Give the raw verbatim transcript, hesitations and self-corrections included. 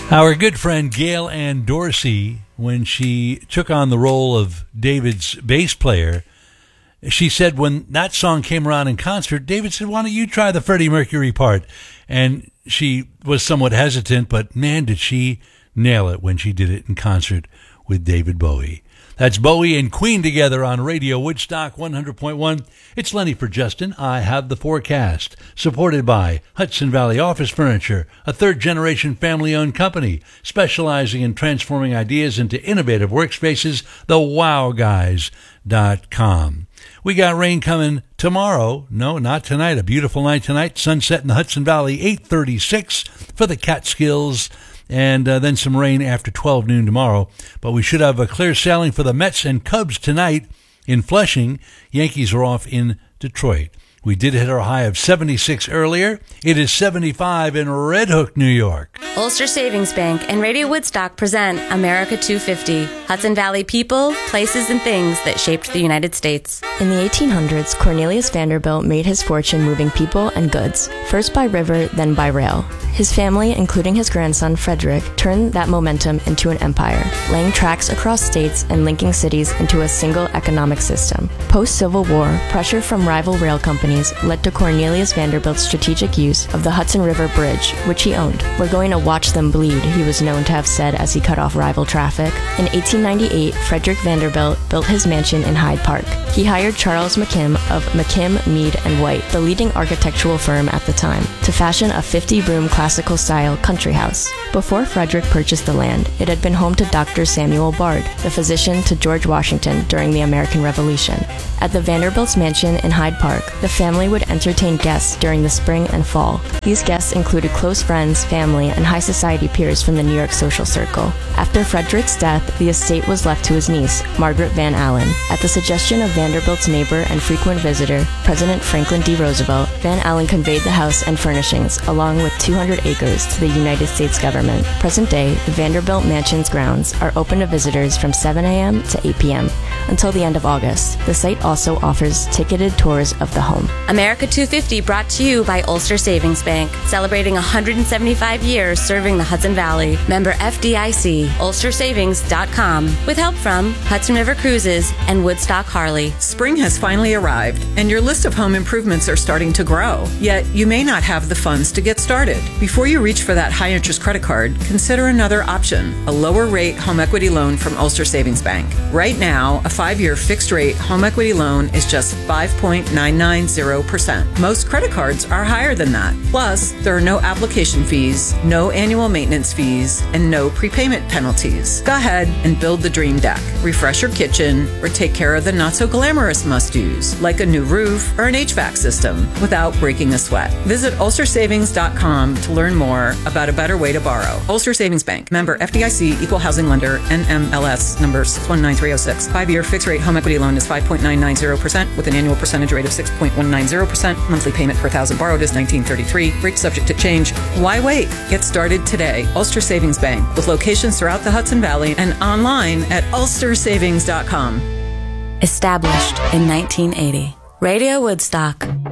Our good friend Gail Ann Dorsey, when she took on the role of David's bass player, she said when that song came around in concert, David said, why don't you try the Freddie Mercury part? And she was somewhat hesitant, but man, did she nail it when she did it in concert with David Bowie. That's Bowie and Queen together on Radio Woodstock one hundred point one. It's Lenny for Justin. I have the forecast. Supported by Hudson Valley Office Furniture, a third-generation family-owned company specializing in transforming ideas into innovative workspaces, the wow guys dot com. We got rain coming tomorrow. No, not tonight. A beautiful night tonight. Sunset in the Hudson Valley, eight thirty-six for the Catskills. And uh, then some rain after twelve noon tomorrow. But we should have a clear sailing for the Mets and Cubs tonight in Flushing. Yankees are off in Detroit. We did hit our high of seventy-six earlier. It is seventy-five in Red Hook, New York. Ulster Savings Bank and Radio Woodstock present America two fifty. Hudson Valley people, places, and things that shaped the United States. In the eighteen hundreds, Cornelius Vanderbilt made his fortune moving people and goods, first by river, then by rail. His family, including his grandson Frederick, turned that momentum into an empire, laying tracks across states and linking cities into a single economic system. Post-Civil War, pressure from rival rail companies led to Cornelius Vanderbilt's strategic use of the Hudson River Bridge, which he owned. "We're going to watch them bleed," he was known to have said as he cut off rival traffic. In eighteen ninety-eight, Frederick Vanderbilt built his mansion in Hyde Park. He hired Charles McKim of McKim, Mead and White, the leading architectural firm at the time, to fashion a fifty-room classical-style country house. Before Frederick purchased the land, it had been home to Doctor Samuel Bard, the physician to George Washington during the American Revolution. At the Vanderbilt's mansion in Hyde Park, the family would entertain guests during the spring and fall. These guests included close friends, family, and high society peers from the New York social circle. After Frederick's death, the estate was left to his niece, Margaret Van Allen. At the suggestion of Vanderbilt's neighbor and frequent visitor, President Franklin D. Roosevelt, Van Allen conveyed the house and furnishings, along with two hundred acres, to the United States government. Present day, the Vanderbilt Mansion's grounds are open to visitors from seven a.m. to eight p.m. until the end of August. The site also offers ticketed tours of the home. America two fifty brought to you by Ulster Savings Bank, celebrating one hundred seventy-five years serving the Hudson Valley. Member F D I C, ulster savings dot com, with help from Hudson River Cruises and Woodstock Harley. Spring has finally arrived, and your list of home improvements are starting to grow. Yet, you may not have the funds to get started. Before you reach for that high-interest credit card, consider another option, a lower-rate home equity loan from Ulster Savings Bank. Right now, a five-year fixed-rate home equity loan is just five point nine nine zero percent. Most credit cards are higher than that. Plus, there are no application fees, no annual maintenance fees, and no prepayment penalties. Go ahead and build the dream deck, refresh your kitchen, or take care of the not-so-glamorous must-dos, like a new roof or an H V A C system, without breaking a sweat. Visit ulster savings dot com to learn more about a better way to borrow. Ulster Savings Bank. Member F D I C, Equal Housing Lender, N M L S number six one nine three oh six. Five-year fixed-rate home equity loan is five point nine nine zero percent with an annual percentage rate of six point one nine zero percent. Monthly payment per thousand borrowed is nineteen thirty-three. Rate subject to change. Why wait? Get started today. Ulster Savings Bank, with locations throughout the Hudson Valley and online at ulster savings dot com. Established in nineteen eighty. Radio Woodstock.